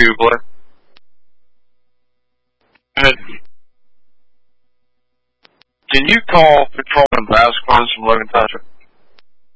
Kubler. Good. Can you call Patrolman Vasquez from Logan Township?